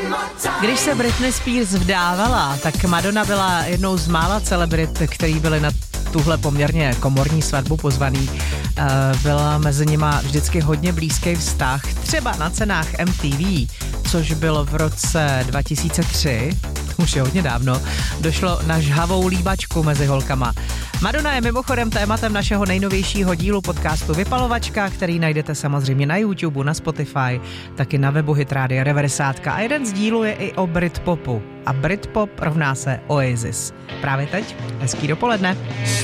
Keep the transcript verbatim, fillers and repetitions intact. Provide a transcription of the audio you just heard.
Když se Britney Spears vdávala, tak Madonna byla jednou z mála celebrit, který byly na tuhle poměrně komorní svatbu pozvaný. Byla mezi nima vždycky hodně blízký vztah, třeba na cenách M T V, což bylo v roce dva tisíce tři, už je hodně dávno, došlo na žhavou líbačku mezi holkama. Madonna je mimochodem tématem našeho nejnovějšího dílu podcastu Vypalovačka, který najdete samozřejmě na YouTube, na Spotify, taky na webu Hit Rádia Reversátka, a jeden z dílů je i o Britpopu. A Britpop rovná se Oasis. Právě teď hezký dopoledne.